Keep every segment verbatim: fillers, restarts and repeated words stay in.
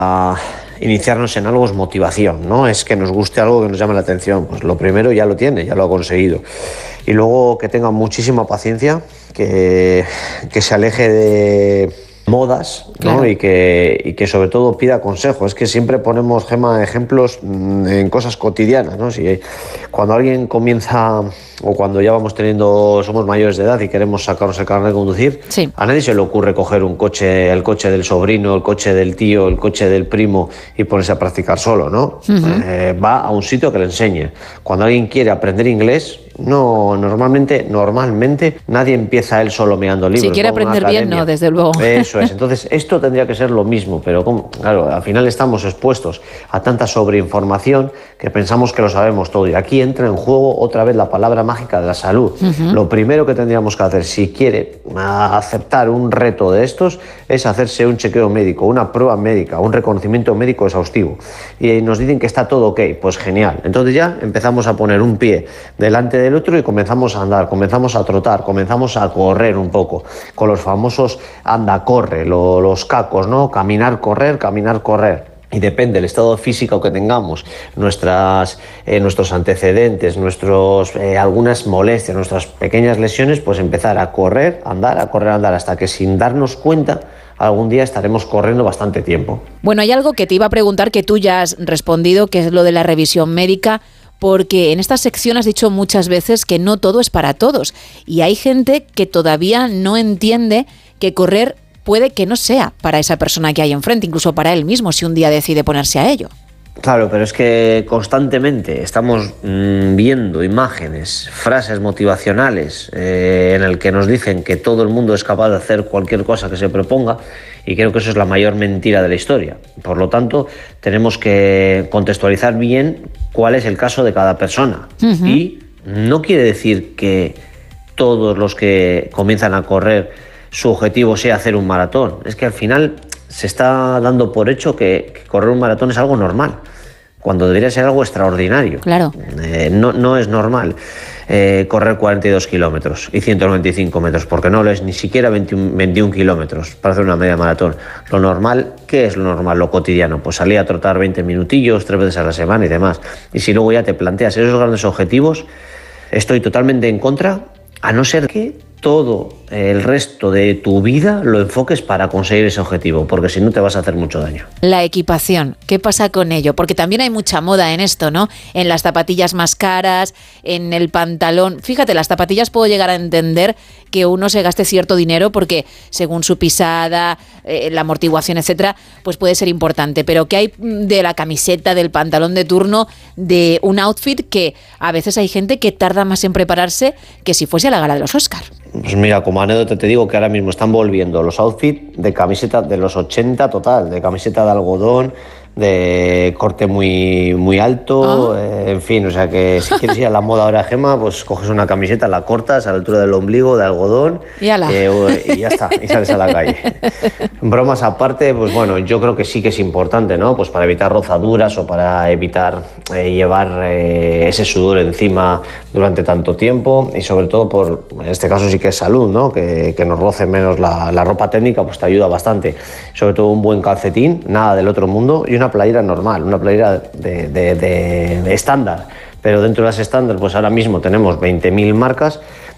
a iniciarnos en algo es motivación, ¿no? Es que nos guste algo que nos llame la atención. Pues lo primero ya lo tiene, ya lo ha conseguido. Y luego que tenga muchísima paciencia, que, que se aleje de modas, ¿no? Claro. y, que, y que sobre todo pida consejo. Es que siempre ponemos, Gemma, ejemplos en cosas cotidianas, ¿no? Si cuando alguien comienza o cuando ya vamos teniendo, somos mayores de edad y queremos sacarnos el carnet de conducir, sí. a nadie se le ocurre coger un coche, el coche del sobrino, el coche del tío, el coche del primo y ponerse a practicar solo, ¿no? Uh-huh. Eh, va a un sitio que le enseñe. Cuando alguien quiere aprender inglés, no, normalmente, normalmente nadie empieza él solo mirando libros. Si quiere aprender bien, no, desde luego. Eso es. Entonces, esto tendría que ser lo mismo, pero como, claro, al final estamos expuestos a tanta sobreinformación que pensamos que lo sabemos todo. Y aquí entra en juego otra vez la palabra mágica de la salud. Uh-huh. Lo primero que tendríamos que hacer, si quiere aceptar un reto de estos, es hacerse un chequeo médico, una prueba médica, un reconocimiento médico exhaustivo. Y nos dicen que está todo ok, pues genial. Entonces ya empezamos a poner un pie delante del otro y comenzamos a andar, comenzamos a trotar, comenzamos a correr un poco, con los famosos anda, corre, lo, los cacos, ¿no? Caminar, correr, caminar, correr. Y depende del estado físico que tengamos, nuestras, eh, nuestros antecedentes, nuestros, eh, algunas molestias, nuestras pequeñas lesiones, pues empezar a correr, andar, a correr, andar, hasta que sin darnos cuenta algún día estaremos corriendo bastante tiempo. Bueno, hay algo que te iba a preguntar que tú ya has respondido, que es lo de la revisión médica, porque en esta sección has dicho muchas veces que no todo es para todos y hay gente que todavía no entiende que correr puede que no sea para esa persona que hay enfrente, incluso para él mismo, si un día decide ponerse a ello. Claro, pero es que constantemente estamos mmm, viendo imágenes, frases motivacionales eh, en el que nos dicen que todo el mundo es capaz de hacer cualquier cosa que se proponga, y creo que eso es la mayor mentira de la historia. Por lo tanto, tenemos que contextualizar bien cuál es el caso de cada persona. Uh-huh. Y no quiere decir que todos los que comienzan a correr su objetivo sea hacer un maratón. Es que al final se está dando por hecho que, que correr un maratón es algo normal, cuando debería ser algo extraordinario. Claro. Eh, no, no es normal eh, correr cuarenta y dos kilómetros y ciento noventa y cinco metros, porque no lo es ni siquiera veintiuno, veintiuno kilómetros para hacer una media maratón. Lo normal, ¿qué es lo normal? Lo cotidiano, pues salir a trotar veinte minutillos, tres veces a la semana y demás. Y si luego ya te planteas esos grandes objetivos, estoy totalmente en contra, a no ser que todo el resto de tu vida lo enfoques para conseguir ese objetivo, porque si no te vas a hacer mucho daño. La equipación, ¿qué pasa con ello? Porque también hay mucha moda en esto, ¿no? En las zapatillas más caras, en el pantalón. Fíjate, las zapatillas puedo llegar a entender que uno se gaste cierto dinero porque según su pisada, eh, la amortiguación, etcétera, pues puede ser importante. Pero ¿qué hay de la camiseta, del pantalón de turno, de un outfit que a veces hay gente que tarda más en prepararse que si fuese a la gala de los Oscar? Pues mira, como anécdota te digo que ahora mismo están volviendo los outfits de camiseta de los ochenta total, de camiseta de algodón, de corte muy, muy alto, oh. eh, en fin, o sea que si quieres ir a la moda ahora, Gemma, pues coges una camiseta, la cortas a la altura del ombligo de algodón y, eh, y ya está, y sales a la calle. Bromas aparte, pues bueno, yo creo que sí que es importante, ¿no? Pues para evitar rozaduras o para evitar eh, llevar eh, ese sudor encima durante tanto tiempo, y sobre todo por, en este caso sí que es salud, ¿no? Que, que nos roce menos la, la ropa técnica, pues te ayuda bastante. Sobre todo un buen calcetín, nada del otro mundo, y una playera normal, una playera de, de, de, de estándar, pero dentro de las estándar pues ahora mismo tenemos veinte mil marcas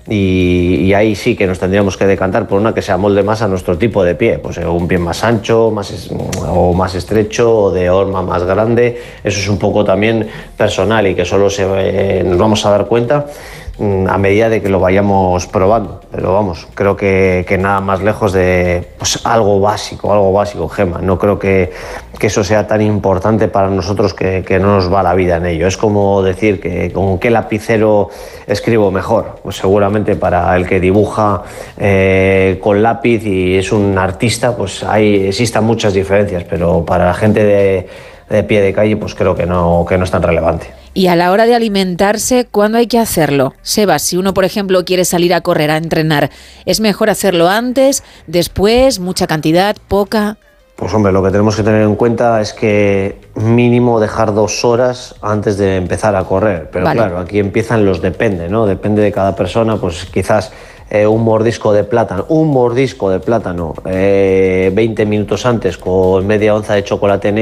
y, y ahí sí que nos tendríamos que decantar por una que se amolde más a nuestro tipo de pie, pues un pie más ancho más, o más estrecho o de horma más grande. Eso es un poco también personal y que solo se, eh, nos vamos a dar cuenta a medida de que lo vayamos probando, pero vamos, creo que, que nada más lejos de pues, algo básico, algo básico, Gemma. No creo que, que eso sea tan importante para nosotros que, que no nos va la vida en ello. Es como decir que con qué lapicero escribo mejor, pues seguramente para el que dibuja eh, con lápiz y es un artista, pues ahí existan muchas diferencias, pero para la gente de, de pie de calle, pues creo que no, que no es tan relevante. Y a la hora de alimentarse, ¿cuándo hay que hacerlo? Sebas, si uno, por ejemplo, quiere salir a correr, a entrenar, ¿es mejor hacerlo antes, después, mucha cantidad, poca? Pues hombre, lo que tenemos que tener en cuenta es que mínimo dejar dos horas antes de empezar a correr. Pero vale. Claro, aquí empiezan los depende, ¿no? Depende de cada persona, pues quizás eh, un mordisco de plátano, un mordisco de plátano, eh, veinte minutos antes con media onza de chocolate negro